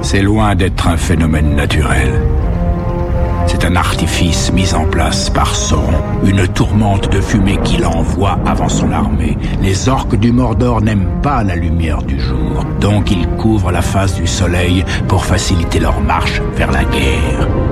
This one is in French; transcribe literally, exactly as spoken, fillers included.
C'est loin d'être un phénomène naturel. C'est un artifice mis en place par Sauron, une tourmente de fumée qu'il envoie avant son armée. Les orques du Mordor n'aiment pas la lumière du jour, donc ils couvrent la face du soleil pour faciliter leur marche vers la guerre.